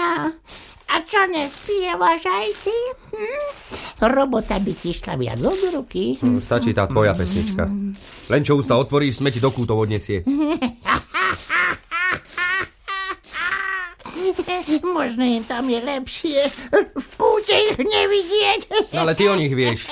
No, a čo nespievaš aj ty? Robota by ti šla viac od ruky. Stačí tá tvoja pesnička. Len čo ústa otvoríš, smeti do kútov odniesie. Možno im tam je lepšie. V kúte ich nevidieť. No ale ty o nich vieš.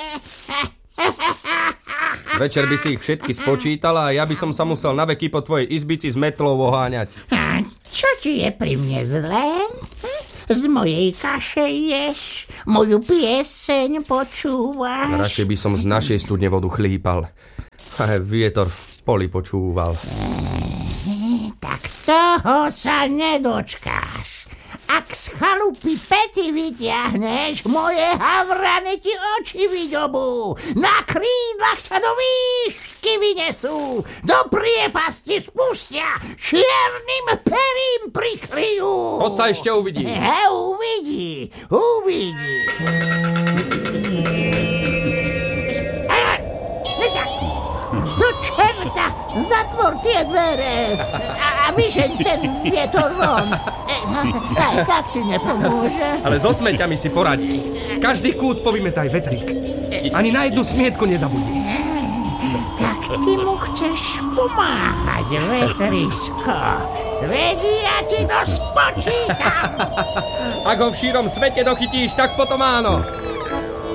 Večer by si ich všetky spočítala a ja by som sa musel na veky po tvojej izbici s metlou oháňať. A čo ti je pri mne zlé? Z mojej kaše ješ, moju pieseň počúvaš. Radšej by som z našej studne vodu chlípal. A vietor v poli počúval. Tak toho sa nedočkáš. Ak z chalupy Pety vyťahneš, moje havrany ti oči vydobú. Na krídlach ťa do výšky vynesú, do priepasti spustia, čiernym perím prikryjú. Poď sa ešte uvidí. Uvidí. Do čerta, zatvor tie dvere a vyžeň ten vietor von. Aj tak ti nepomôže. Ale so smeťami si poradí. Každý kút povymetaj vetrík. Ani na jednu smietku nezabudni. Tak ty mu chceš pomáhať, vetrisko. Veď ja ti to spočítam. Ak ho v šírom svete dochytíš, tak potom áno.